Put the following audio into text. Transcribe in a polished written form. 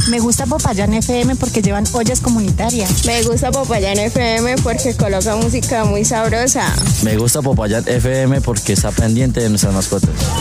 Me gusta Popayán FM porque llevan ollas comunitarias. Me gusta Popayán FM porque coloca música muy sabrosa. Me gusta Popayán FM porque está pendiente de nuestras mascotas.